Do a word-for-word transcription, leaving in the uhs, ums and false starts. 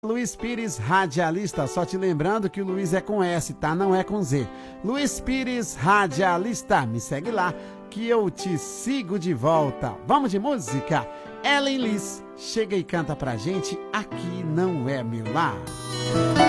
Luiz Pires, radialista, só te lembrando que o Luiz é com S, tá? Não é com Z. Luiz Pires, radialista, me segue lá que eu te sigo de volta. Vamos de música? Ellen Liz, chega e canta pra gente, Aqui Não É Meu Lar.